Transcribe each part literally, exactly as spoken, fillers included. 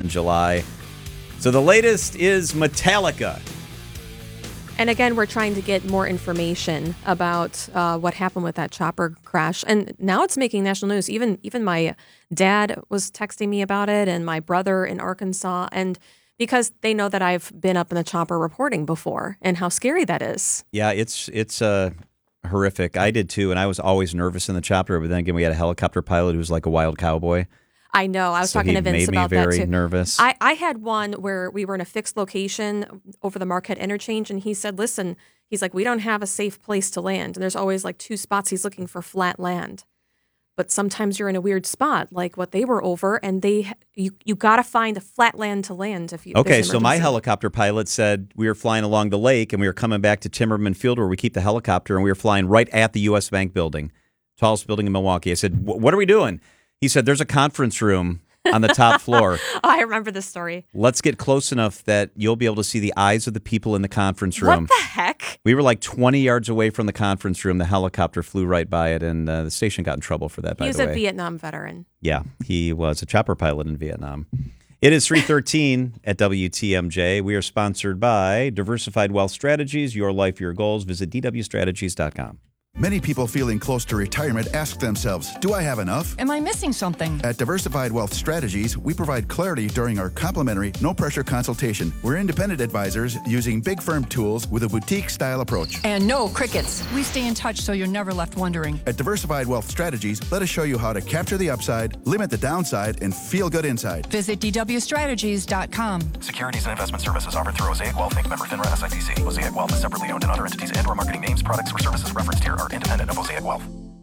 in July. So the latest is Metallica. And again, we're trying to get more information about uh, what happened with that chopper crash. And now it's making national news. Even even my dad was texting me about it, and my brother in Arkansas. And because they know that I've been up in the chopper reporting before and how scary that is. Yeah, it's it's uh, horrific. I did too, and I was always nervous in the chopper. But then again, we had a helicopter pilot who was like a wild cowboy. I know. I was so talking to Vince about that too. Made me very nervous. I, I had one where we were in a fixed location over the Marquette interchange, and he said, listen, he's like, we don't have a safe place to land. And there's always like two spots. He's looking for flat land. But sometimes you're in a weird spot, like what they were over, and they you you got to find a flat land to land if you. Okay, so my helicopter pilot said we were flying along the lake, and we were coming back to Timmerman Field where we keep the helicopter, and we were flying right at the U S Bank building, tallest building in Milwaukee. I said, what are we doing? He said, there's a conference room on the top floor. Oh, I remember this story. Let's get close enough that you'll be able to see the eyes of the people in the conference room. What the heck? We were like twenty yards away from the conference room. The helicopter flew right by it, and uh, the station got in trouble for that, by the way. He was a Vietnam veteran. Yeah, he was a chopper pilot in Vietnam. It is three thirteen at W T M J. We are sponsored by Diversified Wealth Strategies, your life, your goals. Visit d w strategies dot com. Many people feeling close to retirement ask themselves, do I have enough? Am I missing something? At Diversified Wealth Strategies, we provide clarity during our complimentary, no-pressure consultation. We're independent advisors using big firm tools with a boutique-style approach. And no crickets. We stay in touch so you're never left wondering. At Diversified Wealth Strategies, let us show you how to capture the upside, limit the downside, and feel good inside. Visit d w strategies dot com. Securities and investment services offered through Mosaic Wealth, Incorporated. Member FINRA S I P C. Mosaic Wealth is separately owned, and other entities and or marketing names, products, or services referenced here are independent of Mosaic Wealth.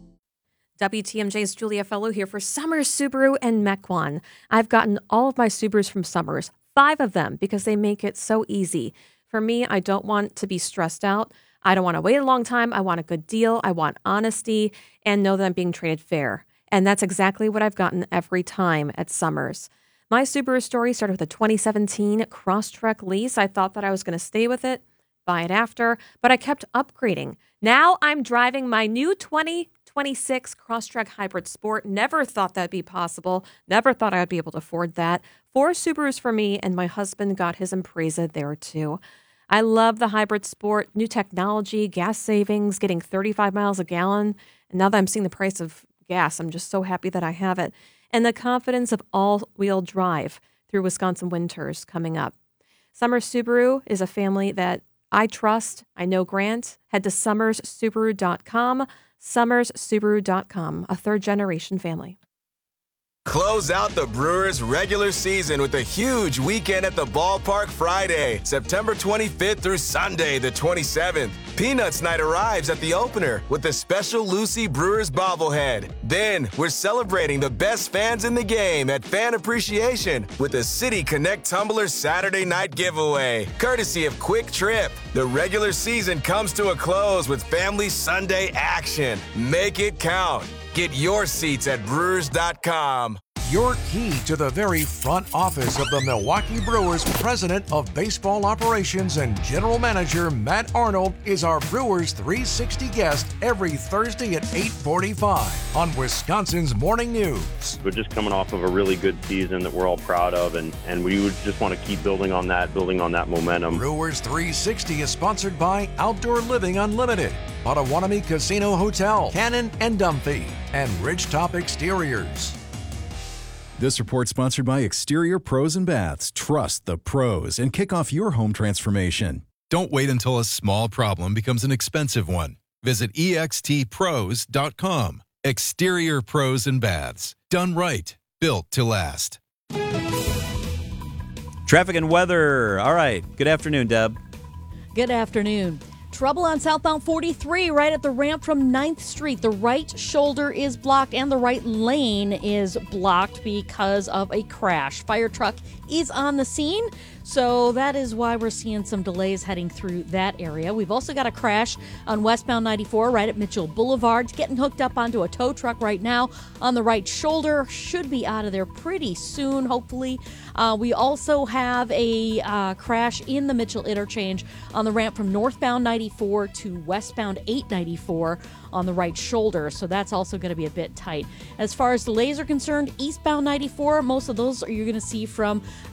W T M J's Julia Fellow here for Summers Subaru and Mequon. I've gotten all of my Subarus from Summers, five of them, because they make it so easy. For me, I don't want to be stressed out. I don't want to wait a long time. I want a good deal. I want honesty and know that I'm being treated fair. And that's exactly what I've gotten every time at Summers. My Subaru story started with a twenty seventeen Crosstrek lease. I thought that I was going to stay with it, buy it after, but I kept upgrading. Now I'm driving my new twenty twenty-six Crosstrek Hybrid Sport. Never thought that'd be possible. Never thought I'd be able to afford that. Four Subarus for me, and my husband got his Impreza there too. I love the Hybrid Sport, new technology, gas savings, getting thirty-five miles a gallon. And now that I'm seeing the price of gas, I'm just so happy that I have it. And the confidence of all-wheel drive through Wisconsin winters coming up. Summers Subaru is a family that I trust. I know Grant. Head to summers subaru dot com. summers subaru dot com, a third-generation family. Close out the Brewers' regular season with a huge weekend at the ballpark Friday, September twenty-fifth through Sunday, the twenty-seventh. Peanuts Night arrives at the opener with a special Lucy Brewers bobblehead. Then, we're celebrating the best fans in the game at Fan Appreciation with a City Connect Tumbler Saturday night giveaway, courtesy of Quick Trip. The regular season comes to a close with Family Sunday action. Make it count. Get your seats at brewers dot com. Your key to the very front office of the Milwaukee Brewers president of baseball operations and general manager Matt Arnold is our Brewers three sixty guest every Thursday at eight forty-five on Wisconsin's Morning News. We're just coming off of a really good season that we're all proud of, and, and we would just want to keep building on that, building on that momentum. Brewers three sixty is sponsored by Outdoor Living Unlimited, Potawatomi Casino Hotel, Cannon and Dumphy, and Ridgetop Exteriors. This report sponsored by Exterior Pros and Baths. Trust the pros and kick off your home transformation. Don't wait until a small problem becomes an expensive one. Visit e x t pros dot com. Exterior Pros and Baths. Done right. Built to last. Traffic and weather. All right. Good afternoon, Deb. Good afternoon. Trouble on southbound forty-three right at the ramp from ninth Street. The right shoulder is blocked and the right lane is blocked because of a crash. Fire truck is on the scene, so that is why we're seeing some delays heading through that area. We've also got a crash on westbound ninety-four right at Mitchell Boulevard. Getting hooked up onto a tow truck right now on the right shoulder. Should be out of there pretty soon, hopefully. Uh, we also have a uh, crash in the Mitchell interchange on the ramp from northbound ninety-four to westbound eight ninety-four on the right shoulder, so that's also going to be a bit tight. As far as delays are concerned, eastbound ninety-four, most of those are you're going to see from